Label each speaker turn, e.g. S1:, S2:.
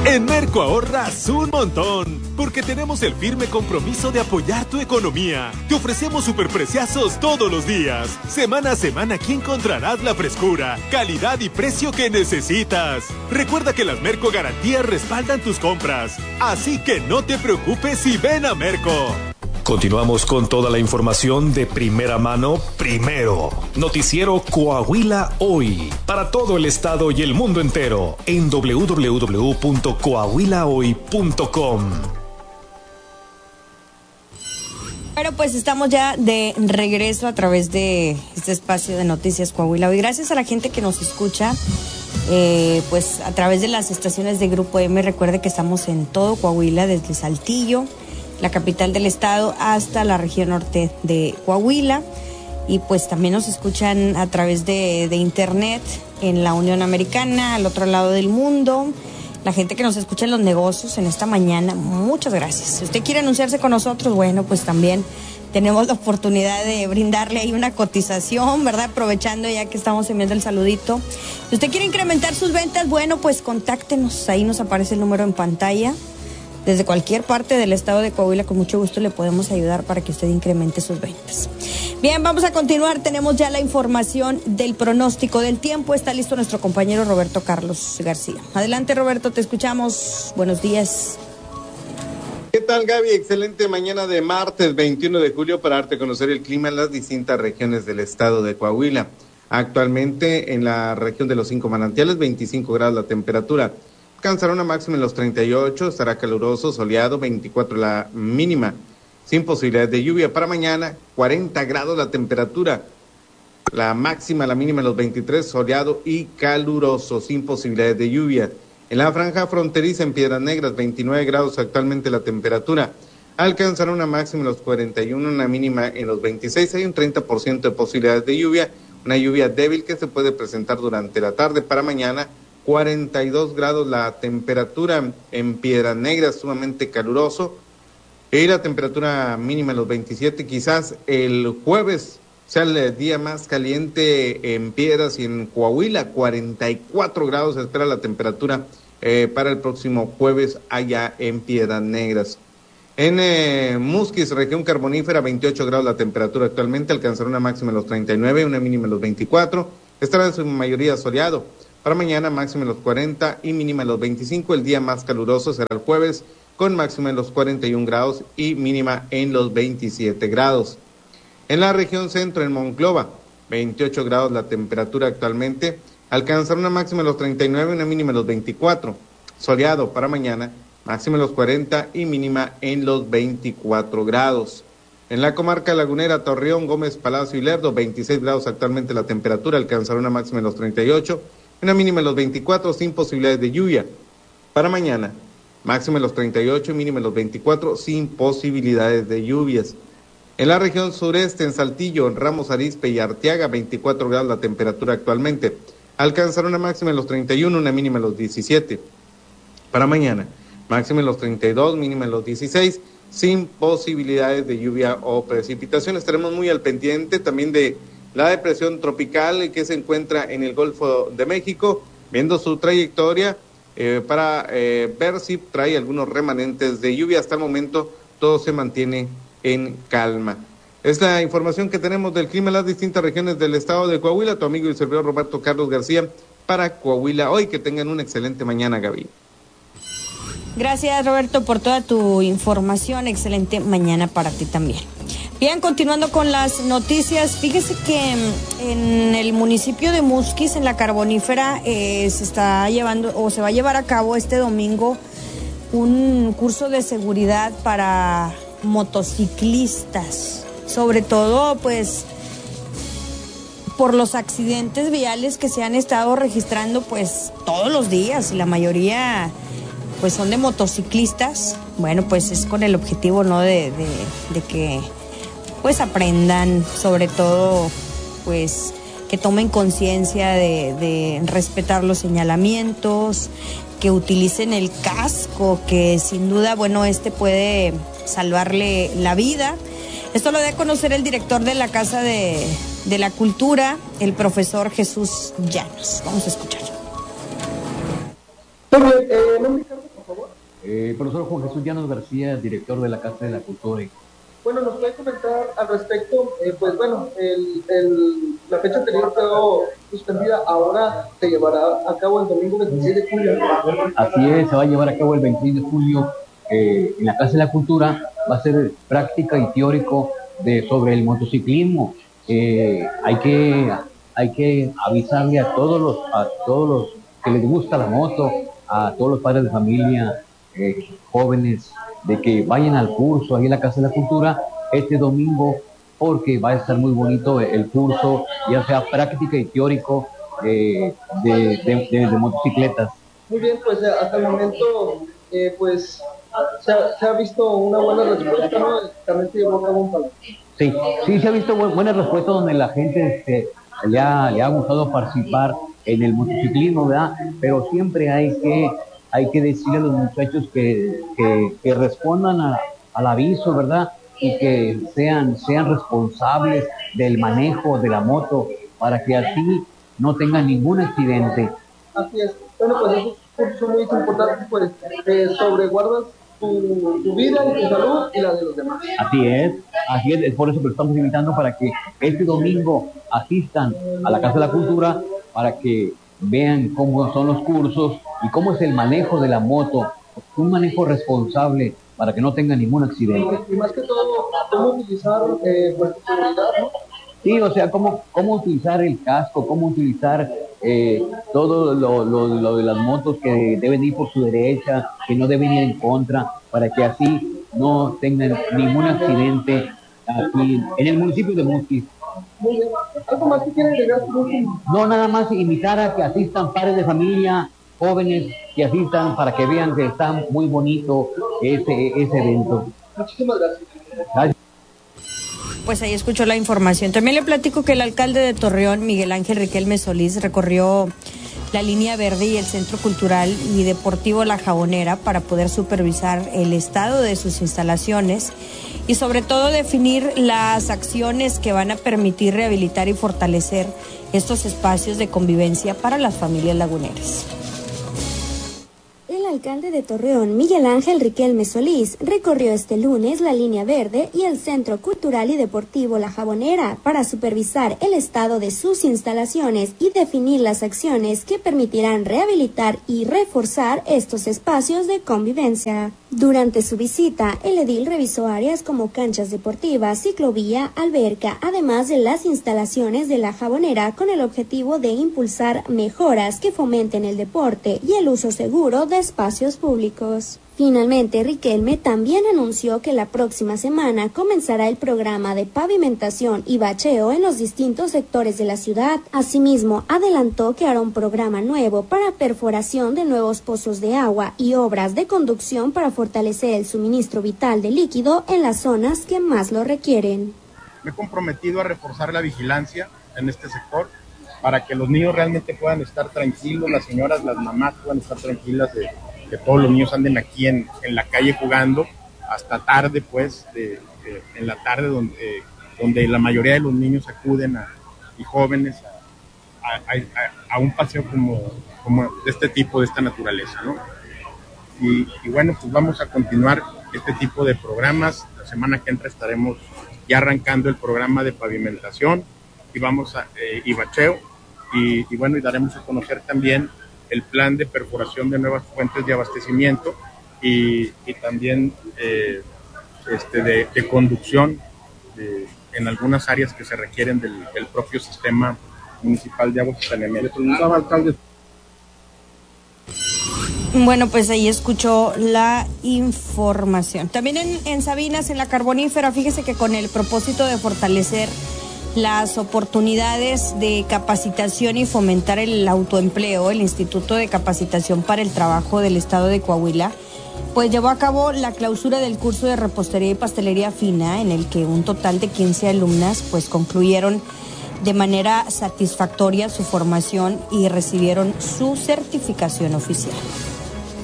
S1: En Merco ahorras un montón, porque tenemos el firme compromiso de apoyar tu economía. Te ofrecemos superpreciazos todos los días. Semana a semana aquí encontrarás la frescura, calidad y precio que necesitas. Recuerda que las Merco Garantías respaldan tus compras, así que no te preocupes y ven a Merco.
S2: Continuamos con toda la información de primera mano, primero. Noticiero Coahuila Hoy, para todo el estado y el mundo entero, en www.coahuilahoy.com.
S3: Bueno, pues estamos ya de regreso a través de este espacio de Noticias Coahuila Hoy. Gracias a la gente que nos escucha, pues a través de las estaciones de Grupo M. Recuerde que estamos en todo Coahuila, desde Saltillo, la capital del estado, hasta la región norte de Coahuila, y pues también nos escuchan a través de internet en la Unión Americana, al otro lado del mundo. La gente que nos escucha en los negocios en esta mañana, muchas gracias. Si usted quiere anunciarse con nosotros, bueno, pues también tenemos la oportunidad de brindarle ahí una cotización, ¿verdad? Aprovechando ya que estamos enviando el saludito. Si usted quiere incrementar sus ventas, bueno, pues contáctenos, ahí nos aparece el número en pantalla. Desde cualquier parte del estado de Coahuila, con mucho gusto le podemos ayudar para que usted incremente sus ventas. Bien, vamos a continuar. Tenemos ya la información del pronóstico del tiempo. Está listo nuestro compañero Roberto Carlos García. Adelante, Roberto, te escuchamos. Buenos días.
S4: ¿Qué tal, Gaby? Excelente mañana de martes 21 de julio para darte a conocer el clima en las distintas regiones del estado de Coahuila. Actualmente en la región de los 5 manantiales, 25 grados la temperatura. Alcanzará una máxima en los 38, estará caluroso, soleado, 24 la mínima, sin posibilidad de lluvia. Para mañana, 40 grados la temperatura, la máxima, la mínima en los 23, soleado y caluroso, sin posibilidades de lluvia. En la franja fronteriza en Piedras Negras, 29 grados actualmente la temperatura, alcanzará una máxima en los 41, una mínima en los 26, hay un 30% de posibilidades de lluvia, una lluvia débil que se puede presentar durante la tarde. Para mañana, 42 grados la temperatura en Piedras Negras, sumamente caluroso, y la temperatura mínima en los 27, quizás el jueves sea el día más caliente en Piedras y en Coahuila, 44 grados se espera la temperatura para el próximo jueves allá en Piedras Negras. En Musquis, región carbonífera, 28 grados la temperatura actualmente, alcanzará una máxima en los 39, una mínima en los 24, estará en su mayoría soleado. Para mañana máxima en los 40 y mínima en los 25, el día más caluroso será el jueves con máxima en los 41 grados y mínima en los 27 grados. En la región centro, en Monclova, 28 grados la temperatura actualmente, alcanzará una máxima en los 39 y una mínima en los 24, soleado para mañana, máxima en los 40 y mínima en los 24 grados. En la comarca lagunera, Torreón, Gómez, Palacio y Lerdo, 26 grados actualmente la temperatura, alcanzará una máxima en los 38, una mínima en los 24, sin posibilidades de lluvia. Para mañana, máxima en los 38 y mínima en los 24, sin posibilidades de lluvias. En la región sureste, en Saltillo, en Ramos Arizpe y Arteaga, 24 grados la temperatura actualmente. Alcanzará una máxima en los 31, una mínima en los 17. Para mañana, máxima en los 32, mínima en los 16, sin posibilidades de lluvia o precipitación. Estaremos muy al pendiente también de la depresión tropical que se encuentra en el Golfo de México, viendo su trayectoria para ver si trae algunos remanentes de lluvia. Hasta el momento todo se mantiene en calma. Es la información que tenemos del clima en las distintas regiones del estado de Coahuila. Tu amigo y servidor Roberto Carlos García para Coahuila Hoy. Que tengan una excelente mañana, Gaby.
S3: Gracias, Roberto, por toda tu información. Excelente mañana para ti también. Bien, continuando con las noticias, fíjese que en el municipio de Musquis, en la Carbonífera, se está llevando o se va a llevar a cabo este domingo un curso de seguridad para motociclistas, sobre todo pues por los accidentes viales que se han estado registrando pues todos los días, y la mayoría pues son de motociclistas. Bueno, pues es con el objetivo, ¿no?, de que pues aprendan, sobre todo pues que tomen conciencia de respetar los señalamientos, que utilicen el casco, que sin duda, bueno, puede salvarle la vida. Esto lo da a conocer el director de la Casa de la Cultura, el profesor Jesús Llanos. Vamos a escuchar.
S5: Muy bien, no me Profesor Juan Jesús Llanos García, director de la Casa de la Cultura.
S6: Bueno, nos puede comentar al respecto. Pues bueno, la fecha anterior quedó suspendida, ahora se llevará a cabo el domingo 26 de julio.
S5: Así es, se va a llevar a cabo el 26 de julio en la Casa de la Cultura. Va a ser práctica y teórico sobre el motociclismo. Hay que avisarle a todos los que les gusta la moto, a todos los padres de familia, jóvenes, de que vayan al curso ahí en la Casa de la Cultura este domingo, porque va a estar muy bonito el curso, ya sea práctica y teórico de motocicletas.
S6: Muy bien, pues hasta el momento pues se ha visto una buena respuesta, ¿no? También se llevó a cabo un palo.
S5: Sí, se ha visto buena respuesta donde la gente le ha gustado participar en el motociclismo, ¿verdad? Pero siempre hay que decirle a los muchachos que respondan al aviso, ¿verdad? Y que sean responsables del manejo de la moto para que así no tengan ningún accidente.
S6: Así es. Bueno, pues esos cursos muy importantes, pues sobreguardas tu vida, tu salud y la de los demás.
S5: Así es por eso que lo estamos invitando para que este domingo asistan a la Casa de la Cultura para que vean cómo son los cursos y cómo es el manejo de la moto, un manejo responsable para que no tenga ningún accidente.
S6: Y más que todo, cómo utilizar pues, tu seguridad, ¿no?
S5: Sí, o sea, cómo utilizar el casco, cómo utilizar todo lo de las motos que deben ir por su derecha, que no deben ir en contra, para que así no tengan ningún accidente aquí en el municipio de Musquis.
S6: Muy bien. ¿Algo más que quieren agregar?
S5: No, nada más invitar a que asistan padres de familia, jóvenes, que asistan para que vean que está muy bonito ese evento.
S6: Muchísimas gracias.
S5: Gracias.
S3: Pues ahí escuchó la información. También le platico que el alcalde de Torreón, Miguel Ángel Riquelme Solís, recorrió la línea verde y el Centro Cultural y Deportivo La Jabonera para poder supervisar el estado de sus instalaciones y sobre todo definir las acciones que van a permitir rehabilitar y fortalecer estos espacios de convivencia para las familias laguneras.
S7: El alcalde de Torreón, Miguel Ángel Riquelme Solís, recorrió este lunes la línea verde y el Centro Cultural y Deportivo La Jabonera para supervisar el estado de sus instalaciones y definir las acciones que permitirán rehabilitar y reforzar estos espacios de convivencia. Durante su visita, el edil revisó áreas como canchas deportivas, ciclovía, alberca, además de las instalaciones de La Jabonera con el objetivo de impulsar mejoras que fomenten el deporte y el uso seguro de espacios públicos. Finalmente, Riquelme también anunció que la próxima semana comenzará el programa de pavimentación y bacheo en los distintos sectores de la ciudad. Asimismo, adelantó que hará un programa nuevo para perforación de nuevos pozos de agua y obras de conducción para fortalecer el suministro vital de líquido en las zonas que más lo requieren.
S8: Me he comprometido a reforzar la vigilancia en este sector para que los niños realmente puedan estar tranquilos, las señoras, las mamás puedan estar tranquilas de que todos los niños anden aquí en la calle jugando hasta tarde, pues, en la tarde donde la mayoría de los niños acuden y jóvenes a un paseo como de este tipo, de esta naturaleza, ¿no? Y bueno, pues vamos a continuar este tipo de programas. La semana que entra estaremos ya arrancando el programa de pavimentación y bacheo y bueno, y daremos a conocer también el plan de perforación de nuevas fuentes de abastecimiento y también de conducción en algunas áreas que se requieren del propio sistema municipal de aguas y saneamiento.
S3: Bueno, pues ahí escuchó la información. También en Sabinas, en la Carbonífera, fíjese que con el propósito de fortalecer las oportunidades de capacitación y fomentar el autoempleo, el Instituto de Capacitación para el Trabajo del Estado de Coahuila, pues llevó a cabo la clausura del curso de repostería y pastelería fina, en el que un total de 15 alumnas pues concluyeron de manera satisfactoria su formación y recibieron su certificación oficial.